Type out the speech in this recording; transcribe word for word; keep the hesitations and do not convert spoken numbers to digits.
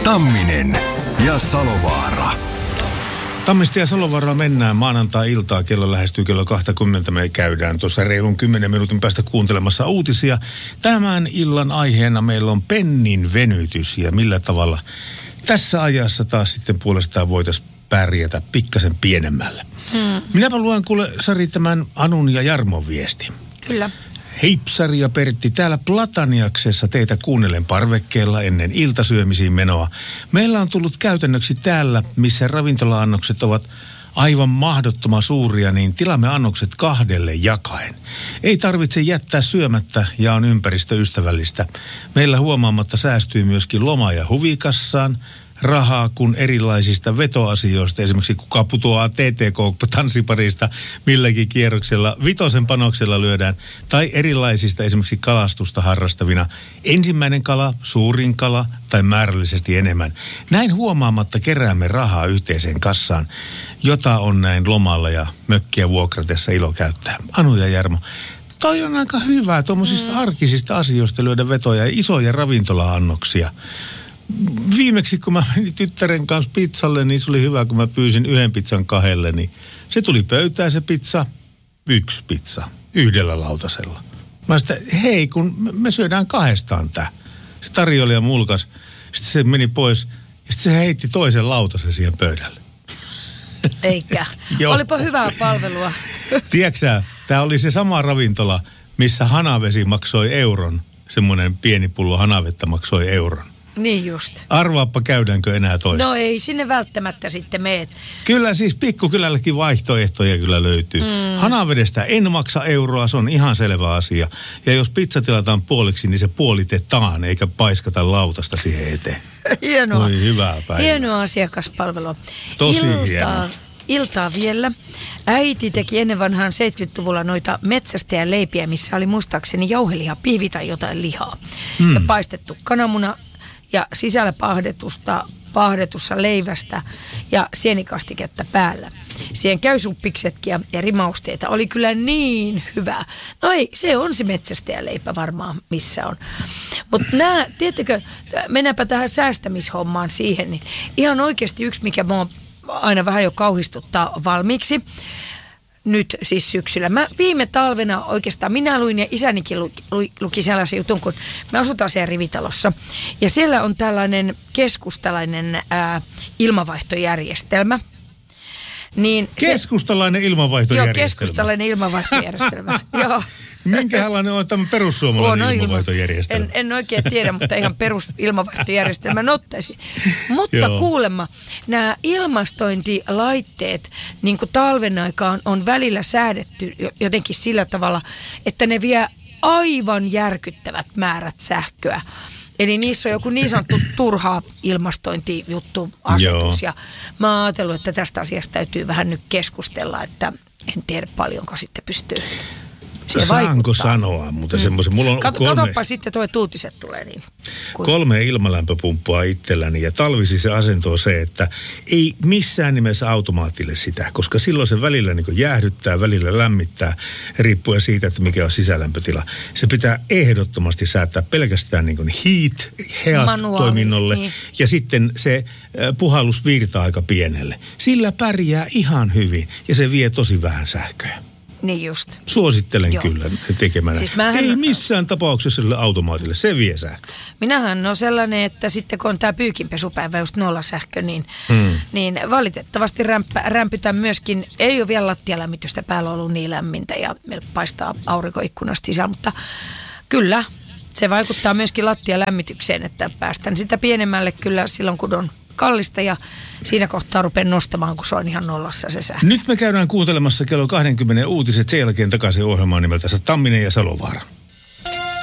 Tamminen ja Salovaara. Tammista ja Salovaaraa mennään maanantai-iltaa. Kello lähestyy kello kaksikymmentä. Me käydään tuossa reilun kymmenen minuutin päästä kuuntelemassa uutisia. Tämän illan aiheena meillä on pennin venytys ja millä tavalla tässä ajassa taas sitten puolestaan voitaisiin pärjätä pikkasen pienemmällä. Hmm. Minäpä luen kuule, Sari, tämän Anun ja Jarmon viesti. Kyllä. Hei Sari ja Pertti, täällä Plataniaksessa teitä kuunnellen parvekkeella ennen iltasyömisiin menoa. Meillä on tullut käytännöksi täällä, missä ravintola-annokset ovat aivan mahdottoman suuria, niin tilamme annokset kahdelle jakaen. Ei tarvitse jättää syömättä ja on ympäristöystävällistä. Meillä huomaamatta säästyy myöskin loma- ja huvikassaan rahaa kuin erilaisista vetoasioista. Esimerkiksi kuka putoaa T T K-tanssiparista milläkin kierroksella, vitosen panoksella lyödään. Tai erilaisista esimerkiksi kalastusta harrastavina. Ensimmäinen kala, suurin kala tai määrällisesti enemmän. Näin huomaamatta keräämme rahaa yhteiseen kassaan, jota on näin lomalla ja mökkiä vuokratessa ilo käyttää. Anu ja Jarmo. Toi on aika hyvä tuommoisista mm. arkisista asioista lyödä vetoja ja isoja ravintola-annoksia. Viimeksi, kun mä menin tyttären kanssa pizzalle, niin se oli hyvä, kun mä pyysin yhden pizzan kahdelle, niin se tuli pöytään se pizza, yksi pizza, yhdellä lautasella. Mä sitten, hei, kun me syödään kahdestaan tää. Se tarjoilija mulkas, sitten se meni pois ja sitten se heitti toisen lautasen siihen pöydälle. Eikä. Olipa hyvää palvelua. Tiedätkö sä, tää oli se sama ravintola, missä hanavesi maksoi euron. Semmoinen pieni pullo hanavettä maksoi euron. Niin just. Arvaappa, käydäänkö enää toista? No ei sinne välttämättä sitten meet. Kyllä siis pikkukylälläkin vaihtoehtoja kyllä löytyy. Mm. Hanavedestä en maksa euroa, se on ihan selvä asia. Ja jos pizza tilataan puoliksi, niin se puolitetaan, eikä paiskata lautasta siihen eteen. Hienoa. Oi, hyvää päivää. Hienoa asiakaspalvelua. Tosi Iltaa. hienoa. Iltaa vielä. Äiti teki ennen vanhaan seitsemänkymmentäluvulla noita metsästäjäleipiä, missä oli muistaakseni jauheliha, piivi tai jotain lihaa. Mm. Ja paistettu kananmuna ja sisällä pahdetusta, pahdetussa leivästä ja sienikastiketta päällä. Siihen käysuppiksietkin ja, ja rimausteita oli kyllä niin hyvä. No ei, se on se metsästäjäleipä varmaan, missä on. Mutta nämä, tiedättekö, mennäänpä tähän säästämishommaan siihen, niin ihan oikeasti yksi, mikä mua aina vähän jo kauhistuttaa valmiiksi. Nyt siis syksyllä. Mä viime talvena oikeastaan minä luin ja isänikin lu, lu, luki sellaisen jutun, kun me asutaan siellä rivitalossa. Ja siellä on tällainen keskustalainen ää, ilmavaihtojärjestelmä. Niin keskustalainen se, ilmavaihtojärjestelmä? Joo, keskustalainen ilmavaihtojärjestelmä. Joo. Minkälainen on tämä perussuomalainen on, ilmavaihtojärjestelmä? En, en oikein tiedä, mutta ihan perusilmavaihtojärjestelmän ottaisin. Mutta Joo. kuulemma, nämä ilmastointilaitteet niin kuin talven aikaan on välillä säädetty jotenkin sillä tavalla, että ne vie aivan järkyttävät määrät sähköä. Eli niissä on joku niin sanottu turhaa ilmastointijuttu, asetus. Ja mä oon ajatellut, että tästä asiasta täytyy vähän nyt keskustella, että en tiedä paljonko sitten pystyy. Saanko sanoa, mutta mm. semmoisen, mulla on Kat, kolme... Katoppa sitten tuo uutiset tulee niin. Kuin... Kolme ilmalämpöpumppua itselläni ja talvisi se asento on se, että ei missään nimessä automaatille sitä, koska silloin se välillä niin kuin jäähdyttää, välillä lämmittää, riippuen siitä, että mikä on sisälämpötila. Se pitää ehdottomasti säätää pelkästään niin kuin heat, heat-toiminnolle niin. Ja sitten se puhallus virtaa aika pienelle. Sillä pärjää ihan hyvin ja se vie tosi vähän sähköä. Niin just. Suosittelen Joo. kyllä tekemään. Siis mähän... Ei missään tapauksessa sille automaatille, se vie sähkö. Minähän on sellainen, että sitten kun on tämä pyykinpesupäivä just nollasähkö, niin, hmm. niin valitettavasti rämpä, rämpytän myöskin, ei ole vielä lattialämmitystä päällä ollut niin lämmintä ja meillä paistaa aurinkoikkunasta sisään, mutta kyllä se vaikuttaa myöskin lattialämmitykseen, että päästään sitä pienemmälle kyllä silloin kun on kallista ja siinä kohtaa rupean nostamaan, kun se on ihan nollassa se sähkö. Nyt me käydään kuuntelemassa kello kaksikymmentä uutiset, sen jälkeen takaisin ohjelmaan nimeltä Tamminen ja Salovaara.